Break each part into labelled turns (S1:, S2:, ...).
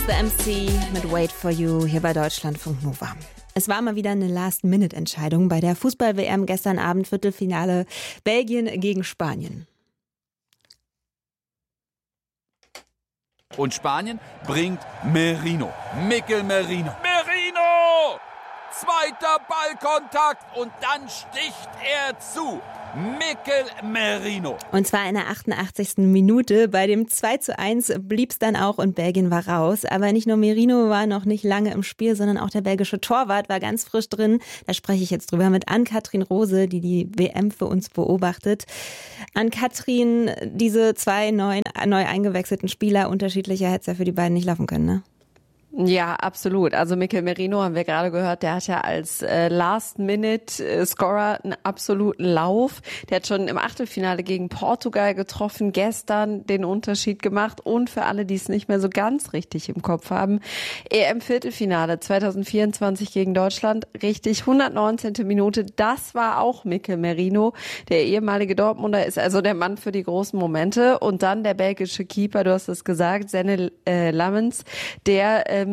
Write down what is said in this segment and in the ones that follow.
S1: the MC mit Wait for You hier bei Deutschlandfunk Nova. Es war mal wieder eine Last-Minute-Entscheidung bei der Fußball-WM gestern Abend, Viertelfinale Belgien gegen Spanien.
S2: Und Spanien bringt Merino. Mikel Merino. Merino! Zweiter Ballkontakt und dann sticht er zu. Mikel Merino.
S1: Und zwar in der 88. Minute. Bei dem 2:1 blieb es dann auch und Belgien war raus. Aber nicht nur Merino war noch nicht lange im Spiel, sondern auch der belgische Torwart war ganz frisch drin. Da spreche ich jetzt drüber mit Ann-Kathrin Rose, die die WM für uns beobachtet. Ann-Kathrin, diese zwei neu eingewechselten Spieler, unterschiedlicher hätte es ja für die beiden nicht laufen können, ne?
S3: Ja, absolut. Also Mikel Merino haben wir gerade gehört, der hat ja als Last-Minute-Scorer einen absoluten Lauf. Der hat schon im Achtelfinale gegen Portugal getroffen, gestern den Unterschied gemacht und für alle, die es nicht mehr so ganz richtig im Kopf haben, EM-Viertelfinale 2024 gegen Deutschland, richtig 119. Minute, das war auch Mikel Merino, der ehemalige Dortmunder, ist also der Mann für die großen Momente und dann der belgische Keeper, du hast es gesagt, Zenne Lammens, der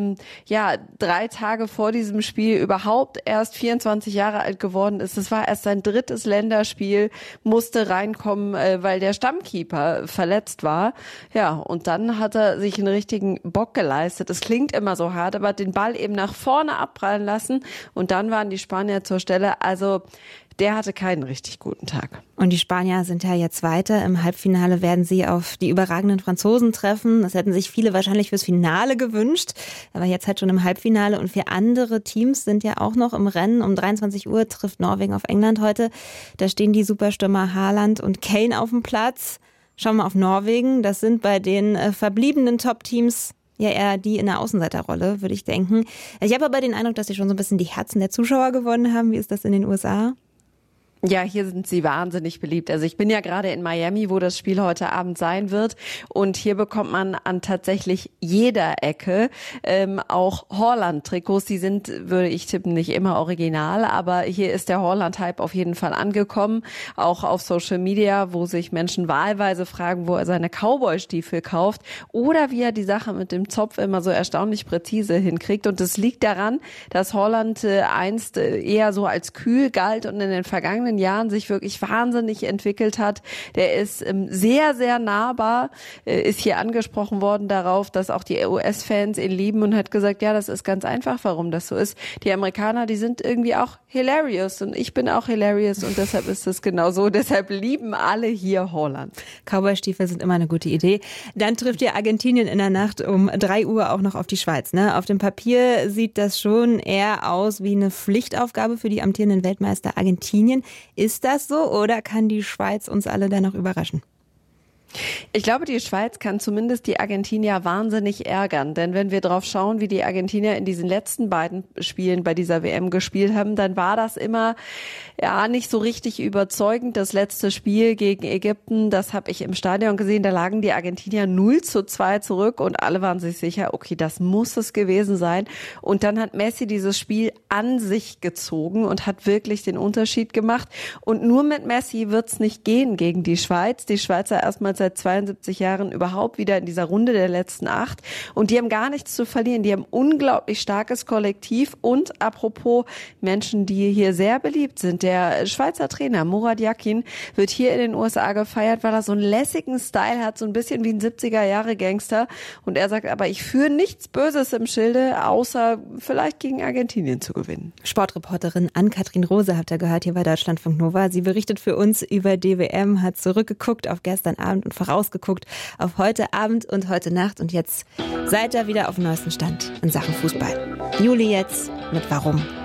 S3: 3 Tage vor diesem Spiel überhaupt erst 24 Jahre alt geworden ist. Es war erst sein 3. Länderspiel, musste reinkommen, weil der Stammkeeper verletzt war. Ja, und dann hat er sich einen richtigen Bock geleistet. Es klingt immer so hart, aber hat den Ball eben nach vorne abprallen lassen und dann waren die Spanier zur Stelle. Also der hatte keinen richtig guten Tag.
S1: Und die Spanier sind ja jetzt weiter. Im Halbfinale werden sie auf die überragenden Franzosen treffen. Das hätten sich viele wahrscheinlich fürs Finale gewünscht. Aber jetzt halt schon im Halbfinale. Und 4 andere Teams sind ja auch noch im Rennen. Um 23 Uhr trifft Norwegen auf England heute. Da stehen die Superstürmer Haaland und Kane auf dem Platz. Schauen wir auf Norwegen. Das sind bei den verbliebenen Top-Teams ja eher die in der Außenseiterrolle, würde ich denken. Ich habe aber den Eindruck, dass sie schon so ein bisschen die Herzen der Zuschauer gewonnen haben. Wie ist das in den USA?
S3: Ja, hier sind sie wahnsinnig beliebt. Also ich bin ja gerade in Miami, wo das Spiel heute Abend sein wird. Und hier bekommt man an tatsächlich jeder Ecke auch Haaland-Trikots. Die sind, würde ich tippen, nicht immer original. Aber hier ist der Haaland-Hype auf jeden Fall angekommen. Auch auf Social Media, wo sich Menschen wahlweise fragen, wo er seine Cowboy-Stiefel kauft. Oder wie er die Sache mit dem Zopf immer so erstaunlich präzise hinkriegt. Und es liegt daran, dass Haaland einst eher so als kühl galt und in den vergangenen Jahren sich wirklich wahnsinnig entwickelt hat. Der ist sehr, sehr nahbar, ist hier angesprochen worden darauf, dass auch die US-Fans ihn lieben und hat gesagt, ja, das ist ganz einfach, warum das so ist. Die Amerikaner, die sind irgendwie auch hilarious und ich bin auch hilarious und deshalb ist es genau so. Deshalb lieben alle hier Haaland.
S1: Cowboy-Stiefel sind immer eine gute Idee. Dann trifft ihr Argentinien in der Nacht um 3 Uhr auch noch auf die Schweiz, ne? Auf dem Papier sieht das schon eher aus wie eine Pflichtaufgabe für die amtierenden Weltmeister Argentinien. Ist das so oder kann die Schweiz uns alle da noch überraschen?
S3: Ich glaube, die Schweiz kann zumindest die Argentinier wahnsinnig ärgern. Denn wenn wir drauf schauen, wie die Argentinier in diesen letzten beiden Spielen bei dieser WM gespielt haben, dann war das immer nicht so richtig überzeugend. Das letzte Spiel gegen Ägypten, das habe ich im Stadion gesehen, da lagen die Argentinier 0:2 zurück und alle waren sich sicher, okay, das muss es gewesen sein. Und dann hat Messi dieses Spiel an sich gezogen und hat wirklich den Unterschied gemacht. Und nur mit Messi wird's nicht gehen gegen die Schweiz. Die Schweizer erstmals seit 72 Jahren überhaupt wieder in dieser Runde der letzten 8. Und die haben gar nichts zu verlieren. Die haben unglaublich starkes Kollektiv. Und apropos Menschen, die hier sehr beliebt sind. Der Schweizer Trainer Murat Yakin wird hier in den USA gefeiert, weil er so einen lässigen Style hat, so ein bisschen wie ein 70er-Jahre-Gangster. Und er sagt, aber ich führe nichts Böses im Schilde, außer vielleicht gegen Argentinien zu gewinnen.
S1: Sportreporterin Ann-Kathrin Rose habt ihr gehört hier bei Deutschlandfunk Nova. Sie berichtet für uns über die WM, hat zurückgeguckt auf gestern Abend und vorausgeguckt auf heute Abend und heute Nacht. Und jetzt seid ihr wieder auf dem neuesten Stand in Sachen Fußball. Juli jetzt mit Warum?